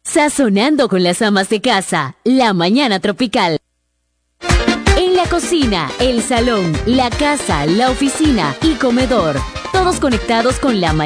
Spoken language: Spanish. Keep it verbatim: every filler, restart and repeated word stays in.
Sazonando con las amas de casa, la mañana tropical. En la cocina, el salón, la casa, la oficina y comedor, todos conectados con la mañana.